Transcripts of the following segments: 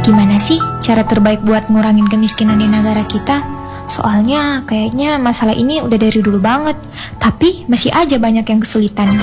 Gimana sih cara terbaik buat ngurangin kemiskinan di negara kita? Soalnya kayaknya masalah ini udah dari dulu banget, tapi masih aja banyak yang kesulitan.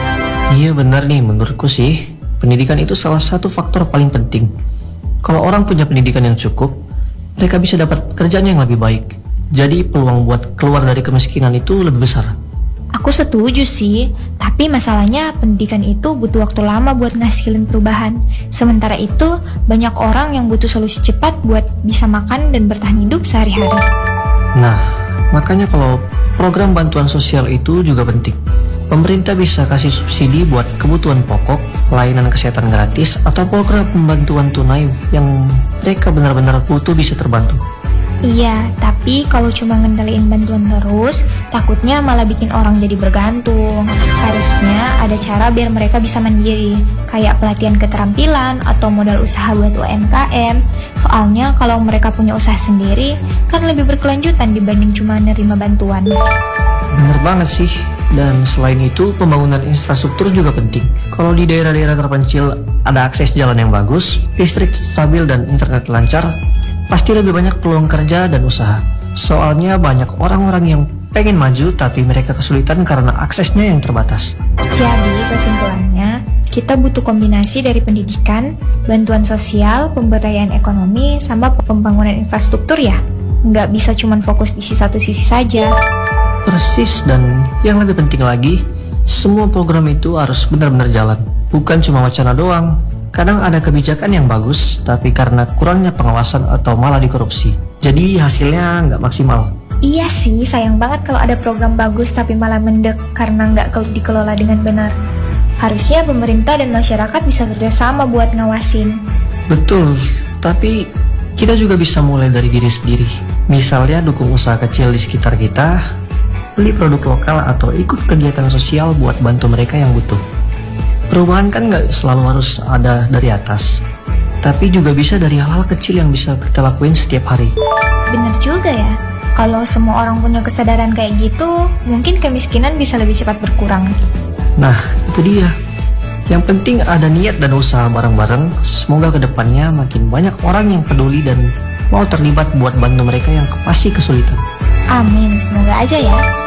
Iya benar nih, menurutku sih pendidikan itu salah satu faktor paling penting. Kalau orang punya pendidikan yang cukup, mereka bisa dapat pekerjaan yang lebih baik. Jadi peluang buat keluar dari kemiskinan itu lebih besar. Aku setuju sih, tapi masalahnya pendidikan itu butuh waktu lama buat ngasilin perubahan. Sementara itu, banyak orang yang butuh solusi cepat buat bisa makan dan bertahan hidup sehari-hari. Nah, makanya kalau program bantuan sosial itu juga penting. Pemerintah bisa kasih subsidi buat kebutuhan pokok, layanan kesehatan gratis, atau program pembantuan tunai yang mereka benar-benar butuh bisa terbantu. Iya, tapi kalau cuma ngendaliin bantuan terus, takutnya malah bikin orang jadi bergantung. Harusnya ada cara biar mereka bisa mandiri, kayak pelatihan keterampilan atau modal usaha buat UMKM. Soalnya kalau mereka punya usaha sendiri, kan lebih berkelanjutan dibanding cuma nerima bantuan. Bener banget sih. Dan selain itu, pembangunan infrastruktur juga penting. Kalau di daerah-daerah terpencil ada akses jalan yang bagus, listrik stabil dan internet lancar, pasti lebih banyak peluang kerja dan usaha. Soalnya banyak orang-orang yang pengen maju tapi mereka kesulitan karena aksesnya yang terbatas. Jadi kesimpulannya, kita butuh kombinasi dari pendidikan, bantuan sosial, pemberdayaan ekonomi, sama pembangunan infrastruktur ya. Nggak bisa cuma fokus di satu sisi saja. Persis, dan yang lebih penting lagi, semua program itu harus benar-benar jalan. Bukan cuma wacana doang. Kadang ada kebijakan yang bagus, tapi karena kurangnya pengawasan atau malah dikorupsi. Jadi hasilnya nggak maksimal. Iya sih, sayang banget kalau ada program bagus tapi malah mendek karena nggak dikelola dengan benar. Harusnya pemerintah dan masyarakat bisa kerjasama buat ngawasin. Betul, tapi kita juga bisa mulai dari diri sendiri. Misalnya dukung usaha kecil di sekitar kita, beli produk lokal atau ikut kegiatan sosial buat bantu mereka yang butuh. Perubahan kan nggak selalu harus ada dari atas, tapi juga bisa dari hal-hal kecil yang bisa kita lakuin setiap hari. Bener juga ya, kalau semua orang punya kesadaran kayak gitu, mungkin kemiskinan bisa lebih cepat berkurang. Nah, itu dia. Yang penting ada niat dan usaha bareng-bareng. Semoga kedepannya makin banyak orang yang peduli dan mau terlibat buat bantu mereka yang pasti kesulitan. Amin, semoga aja ya.